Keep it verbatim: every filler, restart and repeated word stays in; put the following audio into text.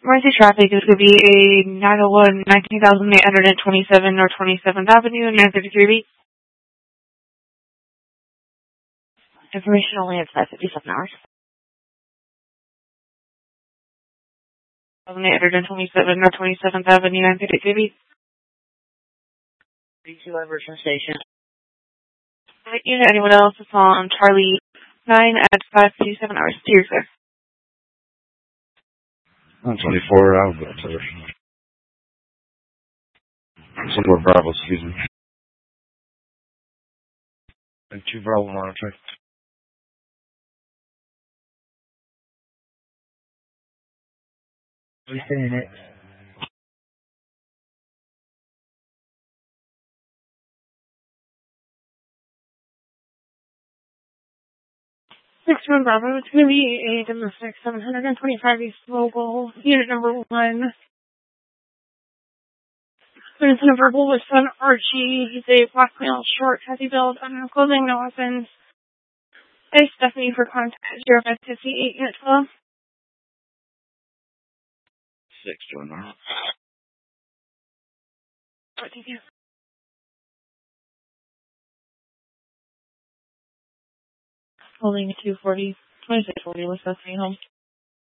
Emergency traffic is going to be a nine oh one, nineteen thousand eight hundred twenty-seven North twenty-seventh Avenue, nine thirty-three B. Information only at five fifty-seven hours. eight hundred twenty-seven North twenty-seventh Avenue, nine thirty-three B. thirty-two Everton Station. Right, unit, anyone else is on Charlie nine at five fifty-seven hours. Cheers, sir. one twenty-four, Alberta. Somewhere Bravo, excuse me. And two Bravo monitor. We're saying it. Six one Bravo, it's going to be a domestic seven twenty-five East Local, unit number one. There's a verbal with son Archie. He's a black male, short, heavy build, unknown clothing, no weapons. Hey, Stephanie for contact zero five fifty-eight, unit twelve. Six to an hour. What did you? Holding two forty, twenty-six forty, with Stephanie home.